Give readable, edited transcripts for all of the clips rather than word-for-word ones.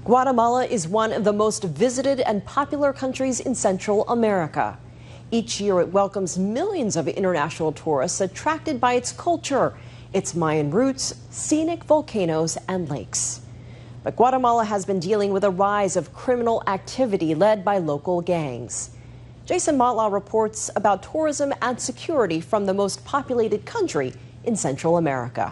Guatemala is one of the most visited and popular countries in Central America. Each year it welcomes millions of international tourists attracted by its culture, its Mayan roots, scenic volcanoes, and lakes. But Guatemala has been dealing with a rise of criminal activity led by local gangs. Jason Matlaw reports about tourism and security from the most populated country in Central America.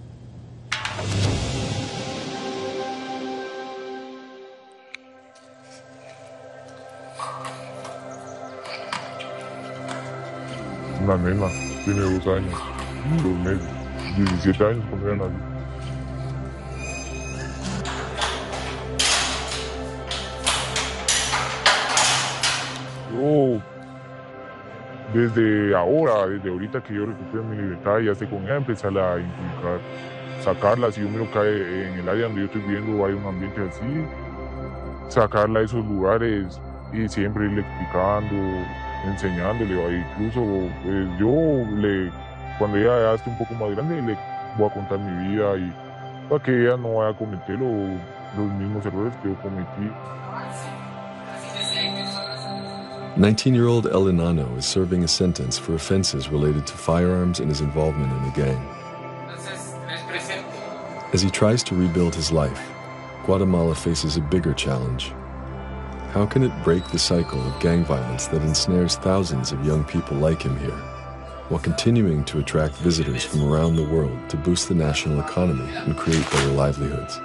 Una nena, tiene 2 años, 2 meses, 17 años cuando era nací. Yo, desde ahorita que yo recuperé mi libertad, ya sé con ella, empezar a inculcar, sacarla. Si yo miro que en el área donde yo estoy viviendo hay un ambiente así, sacarla de esos lugares y siempre irle explicando, enseñándole. Incluso cuando ella ya esté un poco más grande, le voy a contar mi vida y para que ella no vaya a cometer los mismos errores que yo cometí. 19-year-old El Enano is serving a sentence for offenses related to firearms and his involvement in a gang. As he tries to rebuild his life, Guatemala faces a bigger challenge. How can it break the cycle of gang violence that ensnares thousands of young people like him here, while continuing to attract visitors from around the world to boost the national economy and create better livelihoods?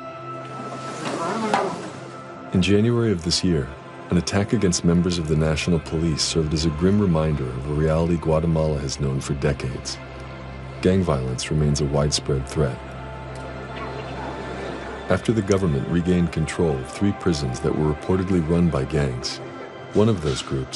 In January of this year, an attack against members of the National Police served as a grim reminder of a reality Guatemala has known for decades. Gang violence remains a widespread threat. After the government regained control of 3 prisons that were reportedly run by gangs, one of those groups